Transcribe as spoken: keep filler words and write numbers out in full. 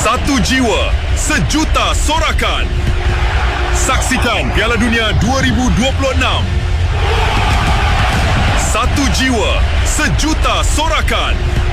Satu jiwa, sejuta sorakan. Saksikan Piala Dunia dua ribu dua puluh enam. Satu jiwa, sejuta sorakan.